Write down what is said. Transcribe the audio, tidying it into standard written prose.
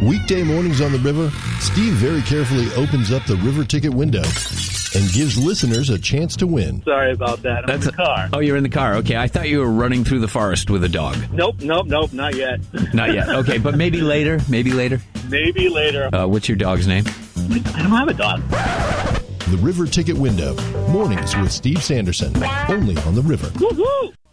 Weekday mornings on the river, Steve very carefully opens up the river ticket window and gives listeners a chance to win. Sorry about that. I'm in the car. Oh, you're in the car. Okay, I thought you were running through the forest with a dog. Nope, not yet. Not yet. Okay, but maybe later. Maybe later. What's your dog's name? I don't have a dog. The River Ticket Window. Mornings with Steve Sanderson. Only on the river. Woo-hoo!